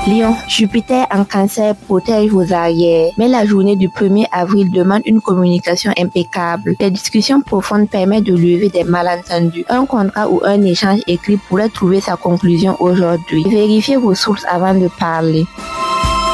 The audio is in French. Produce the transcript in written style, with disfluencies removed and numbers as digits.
Lion, Jupiter en Cancer protège vos arrières, mais la journée du 1er avril demande une communication impeccable. Des discussions profondes permettent de lever des malentendus. Un contrat ou un échange écrit pourrait trouver sa conclusion aujourd'hui. Vérifiez vos sources avant de parler.